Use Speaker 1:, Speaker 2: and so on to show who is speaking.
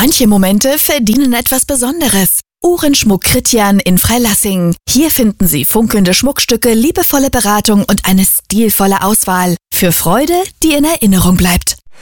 Speaker 1: Manche Momente verdienen etwas Besonderes. Uhrenschmuck Kritjan in Freilassing. Hier finden Sie funkelnde Schmuckstücke, liebevolle Beratung und eine stilvolle Auswahl. Für Freude, die in Erinnerung bleibt.